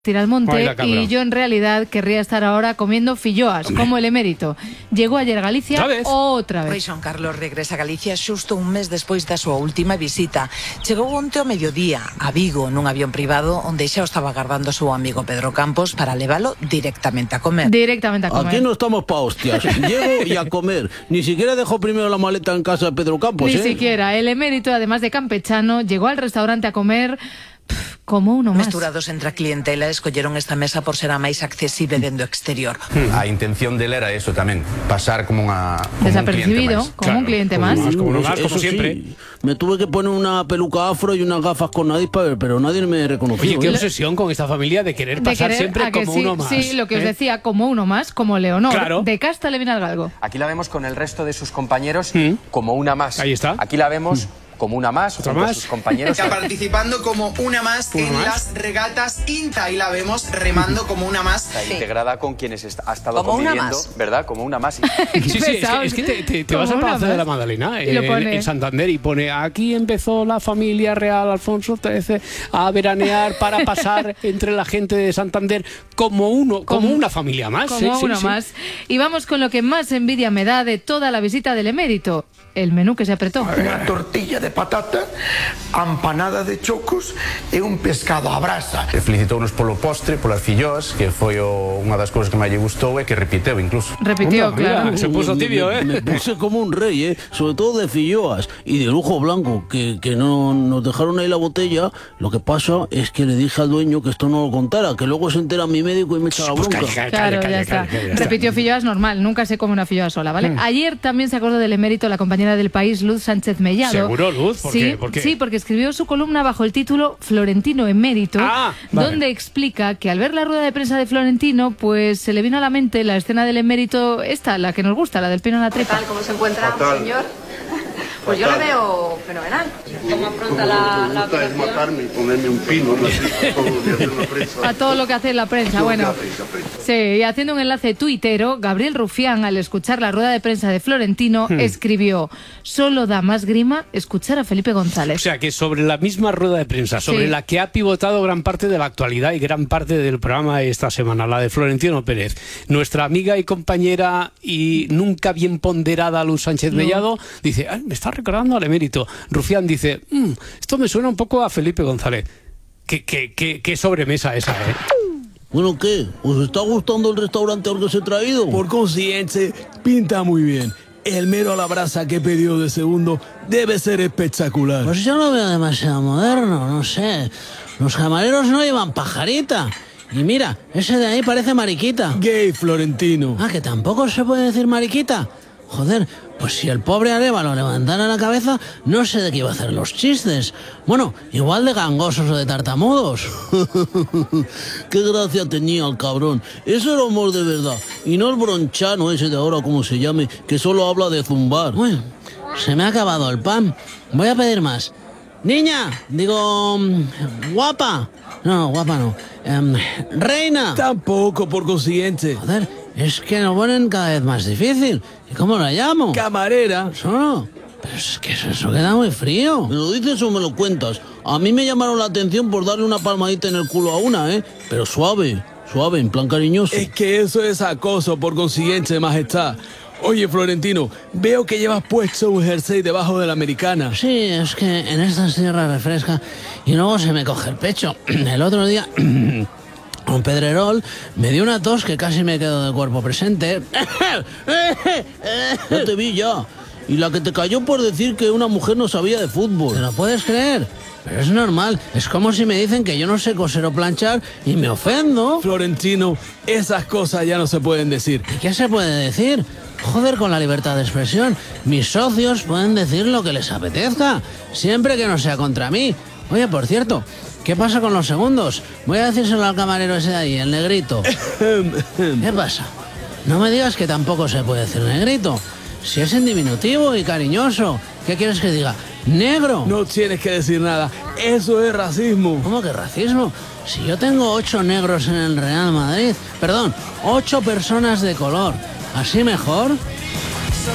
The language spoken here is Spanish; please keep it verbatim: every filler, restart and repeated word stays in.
ir al monte y yo en realidad querría estar ahora comiendo filloas, Hombre. como el emérito. Llegó ayer a Galicia ¿Sabes? outra vez. Rei Xoán Carlos regresa a Galicia xusto un mes despois da súa última visita. Chegou onte ao mediodía a Vigo nun avión privado onde xa o estaba agardando o seu amigo Pedro Campos para leválo directamente a comer. Directamente a comer. Aquí no estamos pa hostias. Llego y a comer. Ni siquiera dejó primero la maleta en casa de Pedro Campos, Ni ¿eh? siquiera. El emérito, además de campechano, llegó al restaurante a comer como uno más. Mesturados entre a clientela, escolleron esta mesa por ser a máis accesible dende o exterior. A intención dele era eso tamén, pasar como unha como desapercibido, un como claro, un cliente más. Como, como, Eso, más, como eso siempre. Sí, me tuve que poner una peluca afro y unas gafas con nariz, pero nadie me reconoció. Oye, qué ¿eh? obsesión con esta familia de querer De pasar querer, siempre a que como sí, uno más. Sí, lo que os ¿eh? decía, como uno más, como Leonor. Claro. De casta le viene al galgo. Aquí la vemos con el resto de sus compañeros Mm. como una más. Ahí está. Aquí la vemos como una más, ¿Otra junto a más? sus compañeros. Está participando como una más ¿Una en más? las regatas INTA y la vemos remando como una más. Está integrada con quienes est- ha estado Como una conviviendo, más. ¿verdad? Como una más. Sí, sí, es pesado. que, es que te, te- te Como vas al una Palacio de la más. Magdalena Y eh, lo en, pone. en Santander y pone: aquí empezó la familia real Alfonso trece a veranear para pasar entre la gente de Santander como uno, como, Como- una familia más. Como sí, sí, uno sí. más. Y vamos con lo que más envidia me da de toda la visita del emérito. El menú que se apretó. Una tortilla de patata, empanada de chocos e un pescado a brasa. Felicitounos polo postre, polas filloas, que foi o, unha das cousas que máis lle gustou e que repiteu incluso. Repitió, Anda, claro. mira. Se puso tibio, me, ¿eh? Me puse como un rey, ¿eh? Sobre todo de filloas y de lujo blanco, que, que no nos dejaron ahí la botella. Lo que pasa es que le dije al dueño que esto no lo contara, que luego se entera mi médico y me echa la Pues bronca. calla, calla, Claro, calla, ya está. calla, calla, ya está. Repitió filloas normal, nunca se come una filloa sola, ¿vale? Mm. Ayer también se acordó del emérito la compañera del País, Luz Sánchez Mellado. ¿Seguro, Luz? ¿Por sí, qué? ¿Por qué? Sí, porque escribió su columna bajo el título Florentino emérito, Ah, vale. donde explica que al ver la rueda de prensa de Florentino, pues se le vino a la mente la escena del emérito, esta, la que nos gusta, la del pino en la ¿Qué tripa. tal? ¿Cómo se encuentra, señor? Pues yo le veo fenomenal. ¿Cómo afronta la, la operación? y ponerme un pino en la tripa todos los días en la prensa. A todo lo que hace la prensa, bueno. Sí, y haciendo un enlace tuitero, Gabriel Rufián, al escuchar la rueda de prensa de Florentino, Hmm. escribió: solo da más grima escuchar a Felipe O González. sea que sobre la misma rueda de prensa, sobre Sí. la que ha pivotado gran parte de la actualidad y gran parte del programa esta semana, la de Florentino Pérez, nuestra amiga y compañera y nunca bien ponderada Luz Sánchez Mellado dice: "Ay, me está recordando al emérito". Rufián dice: "Mm, esto me suena un poco a Felipe González". ¿Qué, qué, qué, qué sobremesa esa, eh? Bueno, ¿qué? ¿Os está gustando el restaurante al que os he traído? Por consiguiente, pinta muy bien. El mero a la brasa que he pedido de segundo debe ser espectacular. Pues yo lo veo demasiado moderno, no sé. Los camareros no llevan pajarita. Y mira, ese de ahí parece mariquita. Gay, Florentino. Ah, que tampoco se puede decir mariquita. Joder, pues si el pobre Arévalo levantara la cabeza, no sé de qué iba a hacer los chistes. Bueno, igual de gangosos o de tartamudos. Qué gracia tenía el cabrón. Eso era humor de verdad. Y no el bronchano ese de ahora, como se llame, que solo habla de zumbar. Bueno, se me ha acabado el pan. Voy a pedir más. Niña, digo, mm, guapa. No, no, guapa no. Em, reina. Tampoco, por consiguiente. Joder, es que lo ponen cada vez más difícil. ¿Y cómo la llamo? Camarera. Solo. Pero es que eso, eso queda muy frío. ¿Me lo dices o me lo cuentas? A mí me llamaron la atención por darle una palmadita en el culo a una, ¿eh? Pero suave, suave, en plan cariñoso. Es que eso es acoso, por consiguiente, majestad. Oye, Florentino, veo que llevas puesto un jersey debajo de la americana. Sí, es que en estas tierras refresca y luego se me coge el pecho. El otro día, un Pedrerol me dio una tos que casi me quedo de cuerpo presente. Ya te vi ya. Y la que te cayó por decir que una mujer no sabía de fútbol. ¿Te lo puedes creer? Pero es normal. Es como si me dicen que yo no sé coser o planchar y me ofendo. Florentino, esas cosas ya no se pueden decir. ¿Y qué se puede decir? Joder, con la libertad de expresión. Mis socios pueden decir lo que les apetezca, siempre que no sea contra mí. Oye, por cierto, ¿qué pasa con los segundos? Voy a decírselo al camarero ese de ahí, el negrito. ¿Qué pasa? No me digas que tampoco se puede decir negrito. Si es en diminutivo y cariñoso. ¿Qué quieres que diga? ¿Negro? No tienes que decir nada. Eso es racismo. ¿Cómo que racismo? Si yo tengo ocho negros en el Real Madrid. Perdón, ocho personas de color. ¿Así mejor?